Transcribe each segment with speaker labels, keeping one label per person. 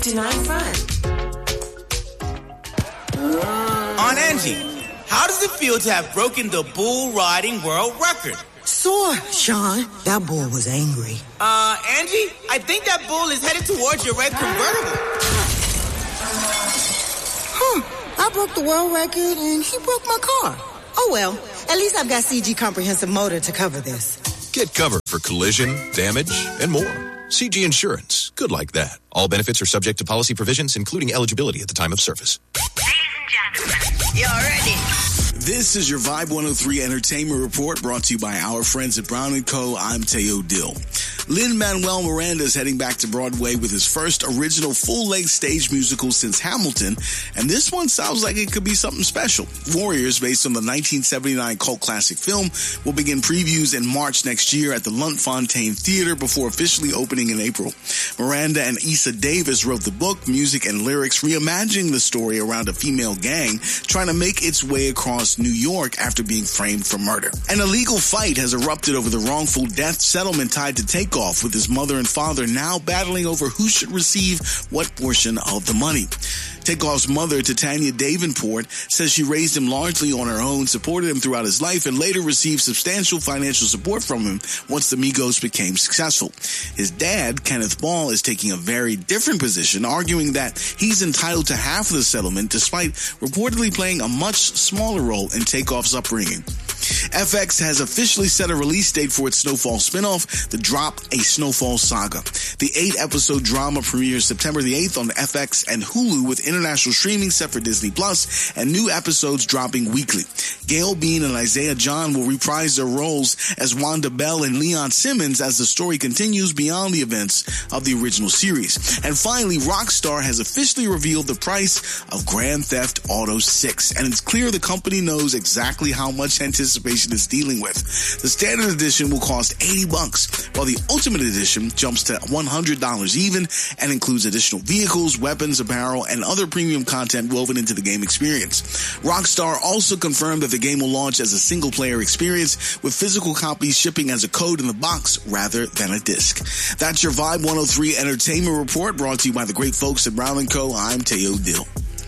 Speaker 1: Fun.
Speaker 2: Aunt Angie, how does it feel to have broken the bull riding world record?
Speaker 3: Sore, Sean. That bull was angry.
Speaker 2: Angie, I think that bull is headed towards your red convertible.
Speaker 3: I broke the world record and he broke my car. Oh well, at least I've got CG Comprehensive Motor to cover this.
Speaker 4: Get cover for collision, damage, and more. CG Insurance. Good like that. All benefits are subject to policy provisions, including eligibility at the time of service.
Speaker 5: Ladies and gentlemen, you're ready.
Speaker 6: This is your Vibe 103 Entertainment Report brought to you by our friends at Brown & Co. I'm Teo Dill. Lin-Manuel Miranda is heading back to Broadway with his first original full-length stage musical since Hamilton, and this one sounds like it could be something special. Warriors, based on the 1979 cult classic film, will begin previews in March next year at the Lunt-Fontanne Theater before officially opening in April. Miranda and Issa Davis wrote the book, music, and lyrics, reimagining the story around a female gang trying to make its way across New York after being framed for murder. An illegal fight has erupted over the wrongful death settlement tied to Takeoff, with his mother and father now battling over who should receive what portion of the money. Takeoff's mother, Titania Davenport, says she raised him largely on her own, supported him throughout his life, and later received substantial financial support from him once the Migos became successful. His dad, Kenneth Ball, is taking a very different position, arguing that he's entitled to half of the settlement despite reportedly playing a much smaller role in Takeoff's upbringing. FX has officially set a release date for its Snowfall spinoff, The Drop, A Snowfall Saga. The 8-episode drama premieres September the 8th on FX and Hulu, with international streaming set for Disney Plus and new episodes dropping weekly. Gail Bean and Isaiah John will reprise their roles as Wanda Bell and Leon Simmons as the story continues beyond the events of the original series. And finally, Rockstar has officially revealed the price of Grand Theft Auto 6, and it's clear the company knows exactly how much anticipation is dealing with. The standard edition will cost $80, while the ultimate edition jumps to $100 even and includes additional vehicles, weapons, apparel, and other premium content woven into the game experience. Rockstar also confirmed that the game will launch as a single-player experience, with physical copies shipping as a code in the box rather than a disc. That's your Vibe 103 Entertainment Report, brought to you by the great folks at Brown & Co. I'm Teo Dill.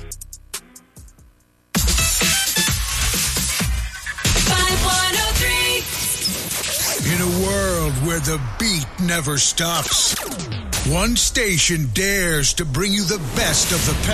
Speaker 7: In a world where the beat never stops, one station dares to bring you the best of the past.